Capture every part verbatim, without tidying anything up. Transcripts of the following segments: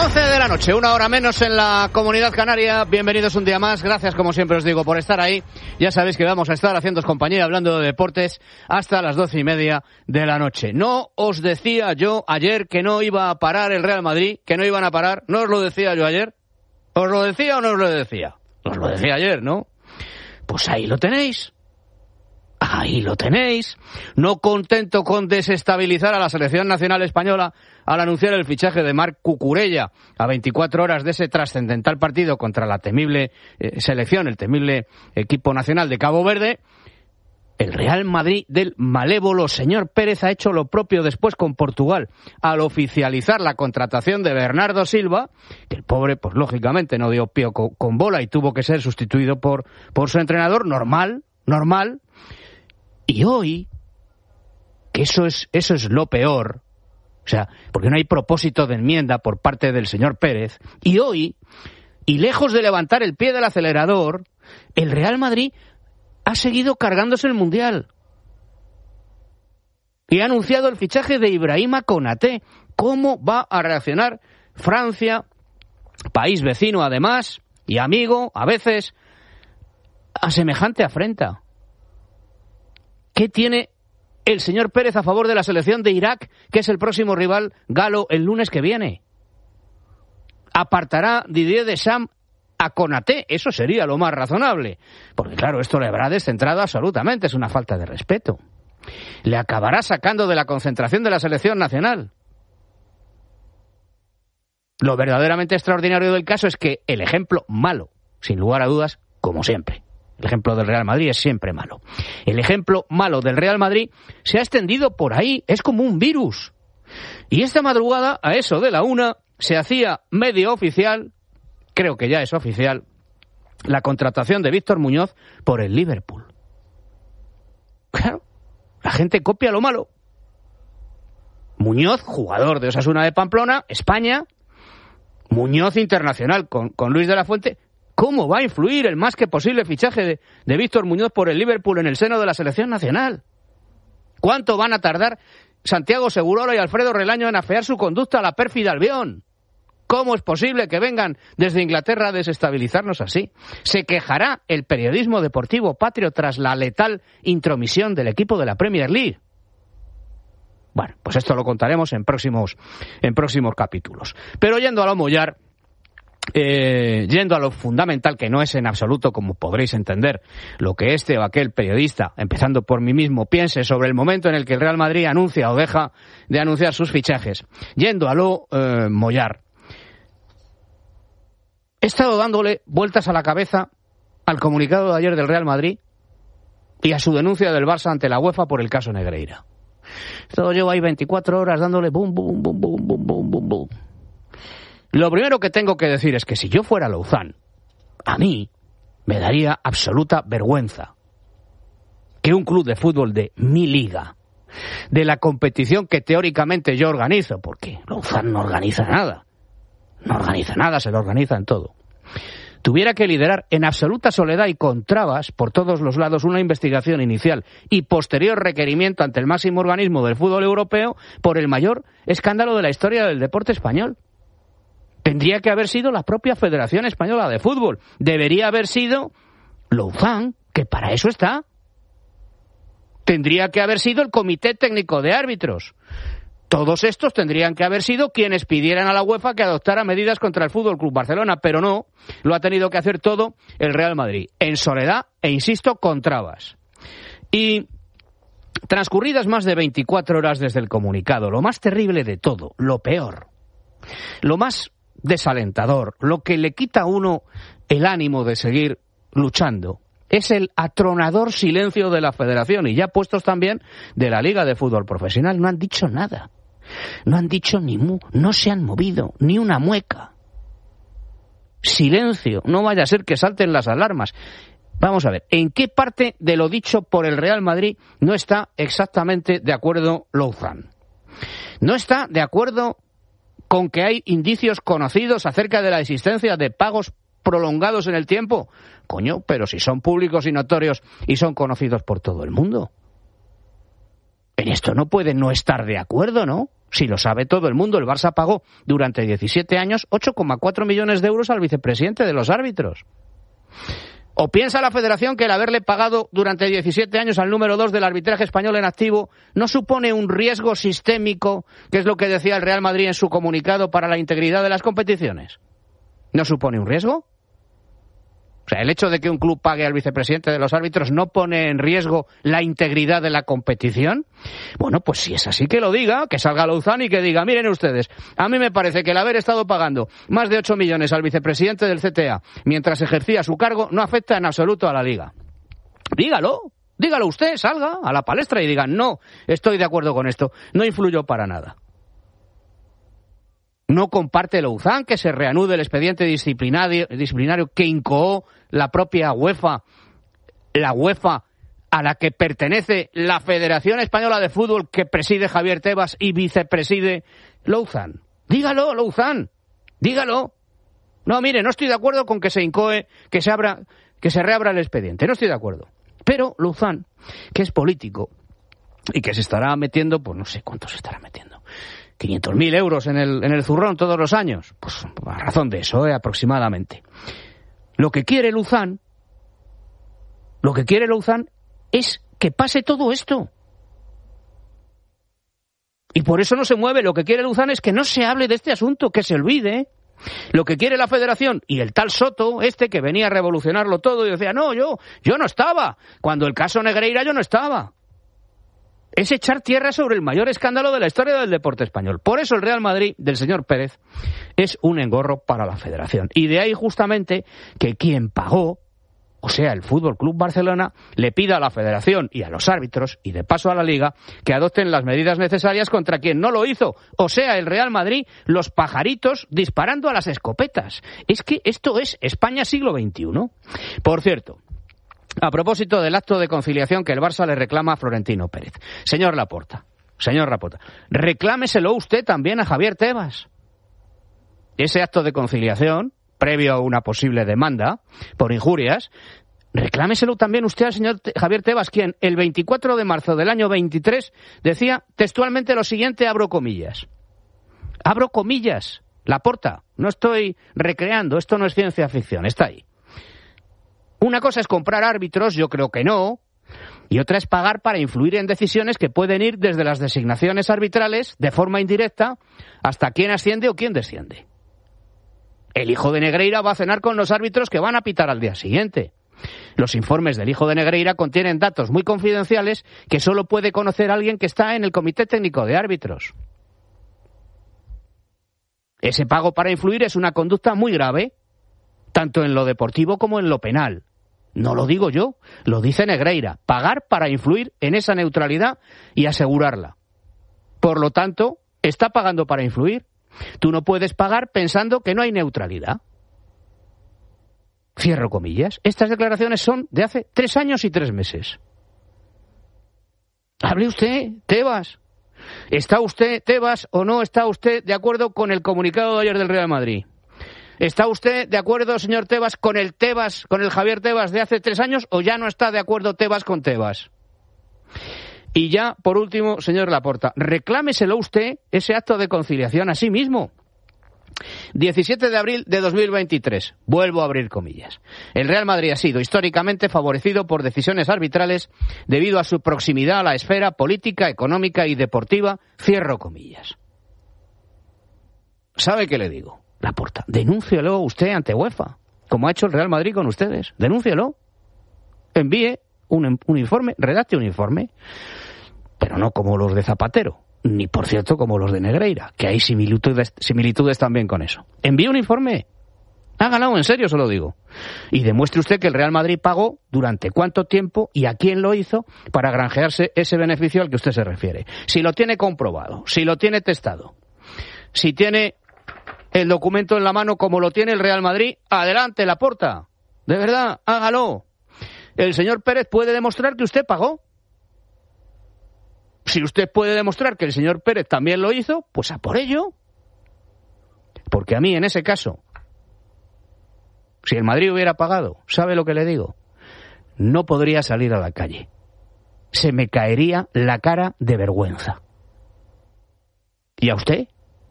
doce de la noche, una hora menos en la Comunidad Canaria. Bienvenidos un día más. Gracias, como siempre os digo, por estar ahí. Ya sabéis que vamos a estar haciéndoos compañía, hablando de deportes, hasta las doce y media de la noche. No os decía yo ayer que no iba a parar el Real Madrid, que no iban a parar. ¿No os lo decía yo ayer? ¿Os lo decía o no os lo decía? Os lo decía ayer, ¿no? Pues ahí lo tenéis. Ahí lo tenéis. No contento con desestabilizar a la selección nacional española al anunciar el fichaje de Marc Cucurella a veinticuatro horas de ese trascendental partido contra la temible eh, selección, el temible equipo nacional de Cabo Verde, el Real Madrid del malévolo señor Pérez ha hecho lo propio después con Portugal al oficializar la contratación de Bernardo Silva, que el pobre, pues lógicamente no dio pie con, con bola y tuvo que ser sustituido por, por su entrenador, normal, normal. Y hoy, que eso es, eso es lo peor, o sea, porque no hay propósito de enmienda por parte del señor Pérez, y hoy, y lejos de levantar el pie del acelerador, el Real Madrid ha seguido cargándose el Mundial. Y ha anunciado el fichaje de Ibrahima Konaté. ¿Cómo va a reaccionar Francia, país vecino además, y amigo, a veces, a semejante afrenta? ¿Qué tiene el señor Pérez a favor de la selección de Irak, que es el próximo rival galo el lunes que viene? ¿Apartará Didier Deschamps a Konaté? Eso sería lo más razonable. Porque claro, esto le habrá descentrado absolutamente, es una falta de respeto. Le acabará sacando de la concentración de la selección nacional. Lo verdaderamente extraordinario del caso es que el ejemplo malo, sin lugar a dudas, como siempre, el ejemplo del Real Madrid es siempre malo. El ejemplo malo del Real Madrid se ha extendido por ahí, es como un virus. Y esta madrugada, a eso de la una, se hacía medio oficial, creo que ya es oficial, la contratación de Víctor Muñoz por el Liverpool. Claro, la gente copia lo malo. Muñoz, jugador de Osasuna de Pamplona, España. Muñoz internacional con, con Luis de la Fuente. ¿Cómo va a influir el más que posible fichaje de, de Víctor Muñoz por el Liverpool en el seno de la selección nacional? ¿Cuánto van a tardar Santiago Segurola y Alfredo Relaño en afear su conducta a la pérfida Albión? ¿Cómo es posible que vengan desde Inglaterra a desestabilizarnos así? ¿Se quejará el periodismo deportivo patrio tras la letal intromisión del equipo de la Premier League? Bueno, pues esto lo contaremos en próximos, en próximos capítulos. Pero yendo a lo mollar, Eh, yendo a lo fundamental, que no es en absoluto, como podréis entender, lo que este o aquel periodista, empezando por mí mismo, piense sobre el momento en el que el Real Madrid anuncia o deja de anunciar sus fichajes. Yendo a lo eh, mollar, he estado dándole vueltas a la cabeza al comunicado de ayer del Real Madrid y a su denuncia del Barça ante la UEFA por el caso Negreira. Todo llevo ahí veinticuatro horas dándole bum, bum, bum, bum, bum, bum, bum, bum. Lo primero que tengo que decir es que si yo fuera Louzán, a mí me daría absoluta vergüenza que un club de fútbol de mi liga, de la competición que teóricamente yo organizo, porque Louzán no organiza nada, no organiza nada, se lo organiza en todo, tuviera que liderar en absoluta soledad y con trabas por todos los lados una investigación inicial y posterior requerimiento ante el máximo organismo del fútbol europeo por el mayor escándalo de la historia del deporte español. Tendría que haber sido la propia Federación Española de Fútbol. Debería haber sido Louzán, que para eso está. Tendría que haber sido el Comité Técnico de Árbitros. Todos estos tendrían que haber sido quienes pidieran a la UEFA que adoptara medidas contra el Fútbol Club Barcelona, pero no, lo ha tenido que hacer todo el Real Madrid, en soledad e, insisto, con trabas. Y transcurridas más de veinticuatro horas desde el comunicado, lo más terrible de todo, lo peor, lo más desalentador, lo que le quita a uno el ánimo de seguir luchando, es el atronador silencio de la Federación y ya puestos también de la Liga de Fútbol Profesional. No han dicho nada, no han dicho ni mu, no se han movido ni una mueca. Silencio, no vaya a ser que salten las alarmas. Vamos a ver, ¿en qué parte de lo dicho por el Real Madrid no está exactamente de acuerdo Louzán? No está de acuerdo con que hay indicios conocidos acerca de la existencia de pagos prolongados en el tiempo. Coño, pero si son públicos y notorios y son conocidos por todo el mundo. En esto no puede no estar de acuerdo, ¿no? Si lo sabe todo el mundo, el Barça pagó durante diecisiete años ocho coma cuatro millones de euros al vicepresidente de los árbitros. ¿O piensa la Federación que el haberle pagado durante diecisiete años al número dos del arbitraje español en activo no supone un riesgo sistémico, que es lo que decía el Real Madrid en su comunicado, para la integridad de las competiciones? ¿No supone un riesgo? O sea, el hecho de que un club pague al vicepresidente de los árbitros no pone en riesgo la integridad de la competición. Bueno, pues si es así, que lo diga, que salga Louzán y que diga, miren ustedes, a mí me parece que el haber estado pagando más de ocho millones al vicepresidente del C T A mientras ejercía su cargo no afecta en absoluto a la Liga. Dígalo, dígalo usted, salga a la palestra y diga, no, estoy de acuerdo con esto, no influyó para nada. No comparte Louzán que se reanude el expediente disciplinario, disciplinario que incoó la propia UEFA, la UEFA a la que pertenece la Federación Española de Fútbol que preside Javier Tebas y vicepreside Louzán. Dígalo, Louzán, dígalo. No, mire, no estoy de acuerdo con que se incoe, que se abra, que se reabra el expediente, no estoy de acuerdo. Pero Louzán, que es político y que se estará metiendo, pues no sé cuánto se estará metiendo, quinientos mil euros en el, en el zurrón todos los años. Pues a razón de eso, ¿eh? aproximadamente. Lo que quiere Louzán, lo que quiere Louzán es que pase todo esto. Y por eso no se mueve. Lo que quiere Louzán es que no se hable de este asunto, que se olvide. Lo que quiere la Federación y el tal Soto, este que venía a revolucionarlo todo y decía, no, yo, yo no estaba. Cuando el caso Negreira yo no estaba. Es echar tierra sobre el mayor escándalo de la historia del deporte español. Por eso el Real Madrid del señor Pérez es un engorro para la Federación. Y de ahí justamente que quien pagó, o sea, el Fútbol Club Barcelona, le pida a la Federación y a los árbitros, y de paso a la Liga, que adopten las medidas necesarias contra quien no lo hizo. O sea, el Real Madrid, los pajaritos disparando a las escopetas. Es que esto es España siglo veintiuno. Por cierto, a propósito del acto de conciliación que el Barça le reclama a Florentino Pérez. Señor Laporta, señor Laporta, reclámeselo usted también a Javier Tebas. Ese acto de conciliación, previo a una posible demanda por injurias, reclámeselo también usted al señor Javier Tebas, quien el veinticuatro de marzo del año veintitrés decía textualmente lo siguiente, abro comillas. Abro comillas, Laporta, no estoy recreando, esto no es ciencia ficción, está ahí. Una cosa es comprar árbitros, yo creo que no, y otra es pagar para influir en decisiones que pueden ir desde las designaciones arbitrales, de forma indirecta, hasta quién asciende o quién desciende. El hijo de Negreira va a cenar con los árbitros que van a pitar al día siguiente. Los informes del hijo de Negreira contienen datos muy confidenciales que solo puede conocer alguien que está en el Comité Técnico de Árbitros. Ese pago para influir es una conducta muy grave, tanto en lo deportivo como en lo penal. No lo digo yo, lo dice Negreira. Pagar para influir en esa neutralidad y asegurarla. Por lo tanto, está pagando para influir. Tú no puedes pagar pensando que no hay neutralidad. Cierro comillas. Estas declaraciones son de hace tres años y tres meses. Hable usted, Tebas. ¿Está usted, Tebas, o no está usted de acuerdo con el comunicado de ayer del Real Madrid? ¿Está usted de acuerdo, señor Tebas, con el Tebas, con el Javier Tebas de hace tres años, o ya no está de acuerdo Tebas con Tebas? Y ya, por último, señor Laporta, reclámeselo usted ese acto de conciliación a sí mismo. diecisiete de abril de dos mil veintitrés. Vuelvo a abrir comillas. El Real Madrid ha sido históricamente favorecido por decisiones arbitrales debido a su proximidad a la esfera política, económica y deportiva. Cierro comillas. ¿Sabe qué le digo? Laporta, denúncielo usted ante UEFA, como ha hecho el Real Madrid con ustedes. Denúncielo. Envíe un, un informe, redacte un informe, pero no como los de Zapatero, ni por cierto como los de Negreira, que hay similitudes, similitudes también con eso. Envíe un informe. Hágalo, en serio se lo digo. Y demuestre usted que el Real Madrid pagó durante cuánto tiempo y a quién lo hizo para granjearse ese beneficio al que usted se refiere. Si lo tiene comprobado, si lo tiene testado, si tiene el documento en la mano como lo tiene el Real Madrid, adelante, Laporta. De verdad, hágalo. El señor Pérez puede demostrar que usted pagó. Si usted puede demostrar que el señor Pérez también lo hizo, pues a por ello. Porque a mí, en ese caso, si el Madrid hubiera pagado, ¿sabe lo que le digo? No podría salir a la calle. Se me caería la cara de vergüenza. ¿Y a usted?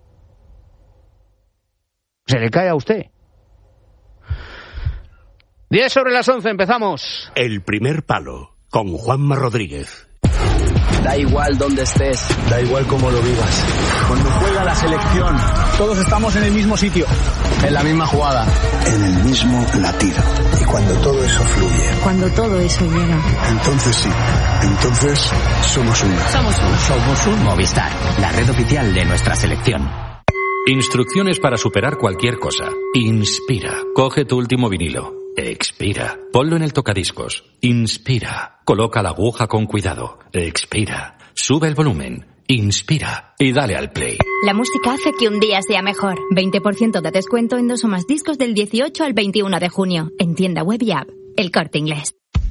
¿Se le cae a usted? diez sobre las once, empezamos. El primer palo, con Juanma Rodríguez. Da igual dónde estés, da igual cómo lo vivas. Cuando juega la selección, todos estamos en el mismo sitio, en la misma jugada, en el mismo latido. Y cuando todo eso fluye, cuando todo eso llega, entonces sí, entonces somos uno. Somos uno. Somos un Movistar, la red oficial de nuestra selección. Instrucciones para superar cualquier cosa. Inspira. Coge tu último vinilo. Expira. Ponlo en el tocadiscos. Inspira. Coloca la aguja con cuidado. Expira. Sube el volumen. Inspira. Y dale al play. La música hace que un día sea mejor. veinte por ciento de descuento en dos o más discos del dieciocho al veintiuno de junio. En tienda web y app. El Corte Inglés.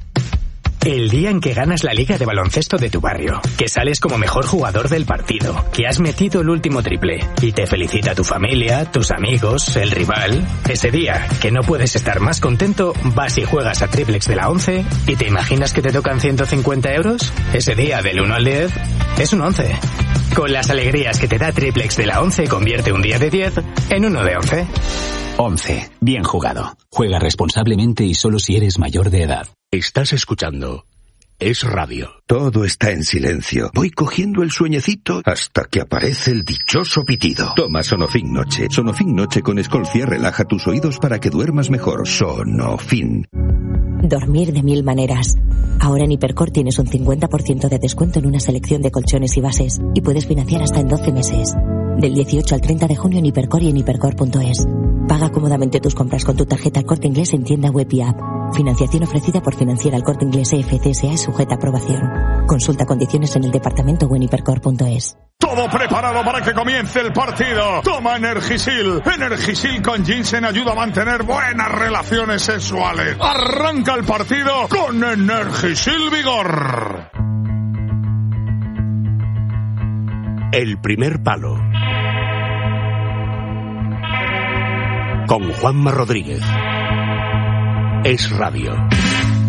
El día en que ganas la liga de baloncesto de tu barrio, que sales como mejor jugador del partido, que has metido el último triple y te felicita tu familia, tus amigos, el rival. Ese día, que no puedes estar más contento, vas y juegas a Triplex de la once y te imaginas que te tocan ciento cincuenta euros. Ese día, del uno al diez, es un once. Con las alegrías que te da Triplex de la once, convierte un día de diez en uno de once. once. Bien jugado. Juega responsablemente y solo si eres mayor de edad. Estás escuchando Es Radio. Todo está en silencio. Voy cogiendo el sueñecito hasta que aparece el dichoso pitido. Toma Sonofin Noche. Sonofin Noche con Escolcia relaja tus oídos para que duermas mejor. Sonofin. Dormir de mil maneras. Ahora en Hipercor tienes un cincuenta por ciento de descuento en una selección de colchones y bases y puedes financiar hasta en doce meses. Del dieciocho al treinta de junio en Hipercor y en hipercor punto es. Paga cómodamente tus compras con tu tarjeta El Corte Inglés en tienda web y app. Financiación ofrecida por Financiera El Corte Inglés E F C S A es sujeta a aprobación. Consulta condiciones en el departamento o en hipercor punto es. Todo preparado para que comience el partido. Toma Energisil. Energisil con ginseng ayuda a mantener buenas relaciones sexuales. Arranca el partido con Energisil Vigor. El primer palo, con Juanma Rodríguez. Es Radio.